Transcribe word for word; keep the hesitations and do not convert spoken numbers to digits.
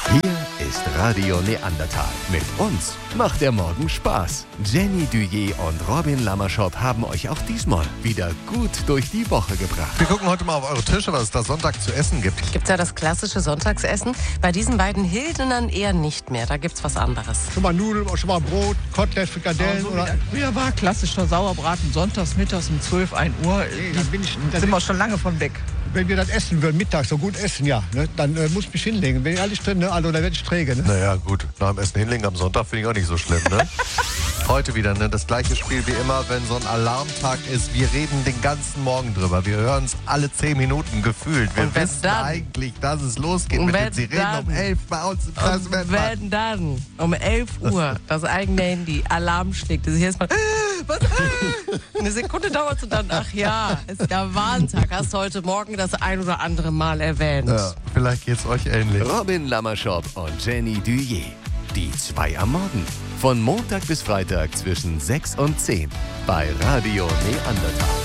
Hier ist Radio Neandertal. Mit uns macht der Morgen Spaß. Jenny Duyé und Robin Lamerschop haben euch auch diesmal wieder gut durch die Woche gebracht. Wir gucken heute mal auf eure Tische, was es da Sonntag zu essen gibt. Gibt's ja das klassische Sonntagsessen. Bei diesen beiden Hildnern eher nicht mehr. Da gibt's was anderes. Schon mal Nudeln, schon mal Brot, Kotelett, Frikadellen. Also, oder früher war klassischer Sauerbraten sonntags, mittags um zwölf, ein Uhr. Nee, dann bin ich- da sind wir schon lange von weg. Wenn wir das essen würden, mittags so gut essen, ja, ne, dann äh, muss ich mich hinlegen. Bin ich ehrlich drin, ne, also, da werde ich träge. Ne? Naja, gut, nach dem Essen hinlegen am Sonntag finde ich auch nicht so schlimm, ne? Heute wieder, ne? Das gleiche Spiel wie immer, wenn so ein Alarmtag ist. Wir reden den ganzen Morgen drüber. Wir hören es alle zehn Minuten gefühlt. Wir Und wenn wissen dann- eigentlich, dass es losgeht Und mit wenn den Sirenen dann- um elf bei uns im Und Kreiswendbad. wenn dann um elf Uhr das eigene Handy Alarm schlägt, das ist erstmal, was? Eine Sekunde dauert es und dann, ach ja, ist der Warntag. Hast du heute Morgen das ein oder andere Mal erwähnt. Ja, vielleicht geht's euch ähnlich. Robin Lamerschop und Jenny Duyé. Die zwei am Morgen. Von Montag bis Freitag zwischen sechs und zehn bei Radio Neandertal.